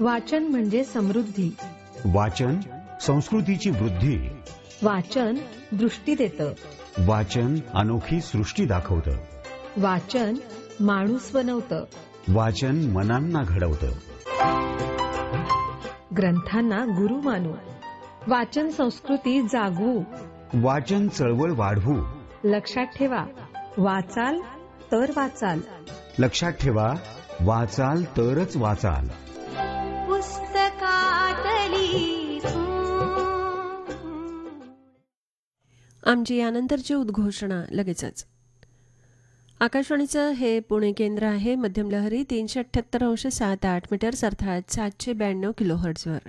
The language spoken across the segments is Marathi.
वाचन म्हणजे समृद्धी. वाचन संस्कृतीची वृद्धी. वाचन दृष्टी देतं. वाचन अनोखी सृष्टी दाखवतं. वाचन माणूस बनवतं. वाचन मनांना घडवतं. ग्रंथांना गुरु मानू. वाचन संस्कृती जागवू. वाचन चळवळ वाढवू. लक्षात ठेवा, वाचाल तर वाचाल. लक्षात ठेवा, वाचाल तरच वाचाल. पुस्तकातली आमची यानंतरची उद्घोषणा लगेचच. आकाशवाणीचं हे पुणे केंद्र आहे. मध्यम लहरी 378.78 मीटर्स अर्थात 792 किलोहर्ट्झवर.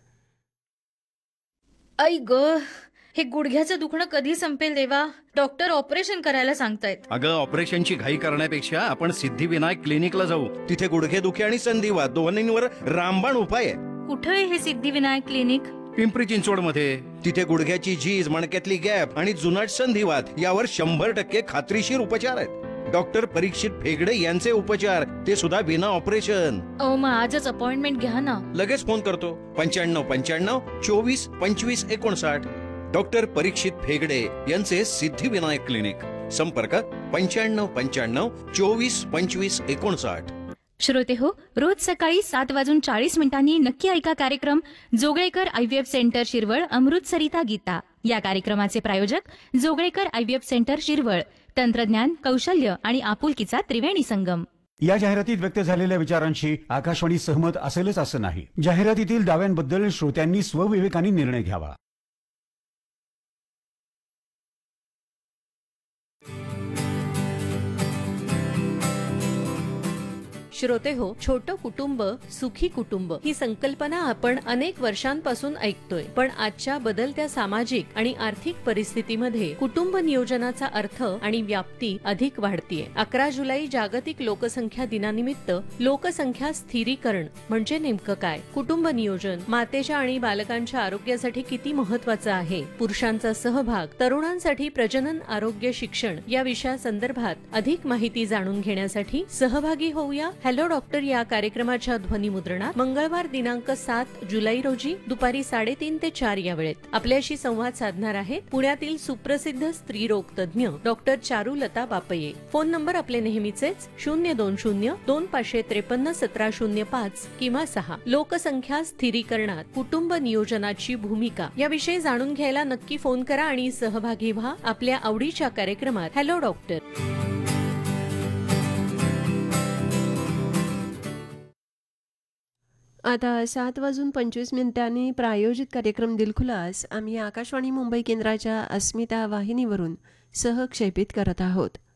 आई ग, हे गुडघ्याचं दुखणं कधी संपेल देवा? डॉक्टर ऑपरेशन करायला सांगतायत. अगं, ऑपरेशनची घाई करण्यापेक्षा आपण सिद्धिविनायक क्लिनिकला जाऊ. तिथे गुडघेदुखी आणि संधिवात दोन्हींवर रामबाण उपाय आहे. कुठे आहे हे सिद्धिविनायक क्लिनिक? पिंपरी चिंचवडमध्ये. तिथे गुडघ्याची झीज, मणक्यातली गॅप आणि जुनाट संधिवात यावर 100% खात्रीशीर उपचार आहेत. डॉक्टर परीक्षित फेगडे यांचे उपचार, ते सुद्धा विना ऑपरेशन. मग आजच अपॉइंटमेंट घ्या ना. लगेच फोन करतो. 9595 24 25 59. डॉक्टर परीक्षित फेगडे यांचे सिद्धिविनायक क्लिनिक. संपर्क 9595 24 25 59. श्रोते हो, रोज सकाळी 7:40 नक्की ऐका कार्यक्रम जोगळेकर IVF सेंटर शिरवळ अमृतसरिता गीता. या कार्यक्रमाचे प्रायोजक जोगळेकर IVF सेंटर शिरवळ. तंत्रज्ञान, कौशल्य आणि आपुलकीचा त्रिवेणी संगम. या जाहिरातीत व्यक्त झालेल्या विचारांशी आकाशवाणी सहमत असेलच असं नाही. जाहिरातीतील दाव्यांबद्दल श्रोत्यांनी स्वविवेकाने निर्णय घ्यावा. श्रोते हो, छोटं कुटुंब सुखी कुटुंब ही संकल्पना आपण अनेक वर्षांपासून ऐकतोय. पण आजच्या बदलत्या सामाजिक आणि आर्थिक परिस्थितीमध्ये कुटुंब नियोजनाचा अर्थ आणि व्याप्ती अधिक वाढतीये. 11 जुलै जागतिक लोकसंख्या दिनानिमित्त लोकसंख्या स्थिरीकरण म्हणजे नेमकं काय? कुटुंब नियोजन मातेच्या आणि बालकांच्या आरोग्यासाठी किती महत्वाचं आहे? पुरुषांचा सहभाग, तरुणांसाठी प्रजनन आरोग्य शिक्षण या विषयासंदर्भात अधिक माहिती जाणून घेण्यासाठी सहभागी होऊया हॅलो डॉक्टर या कार्यक्रमाच्या ध्वनिमुद्रणात मंगळवार दिनांक 7 जुलै रोजी दुपारी 3:30 ते 4 या वेळेत. आपल्याशी संवाद साधणार आहेत पुण्यातील सुप्रसिद्ध स्त्रीरोग तज्ज्ञ डॉक्टर चारुलता बापये. फोन नंबर आपले नेहमीचेच 020 2553 1705 किंवा 6. लोकसंख्या स्थिरीकरणात कुटुंब नियोजनाची भूमिका याविषयी जाणून घ्यायला नक्की फोन करा आणि सहभागी व्हा आपल्या आवडीच्या कार्यक्रमात हॅलो डॉक्टर. आता 7:25 प्रायोजित कार्यक्रम दिलखुलास आम्ही आकाशवाणी मुंबई केंद्राच्या अस्मिता वाहिनीवरून सहक्षेपित करत आहोत.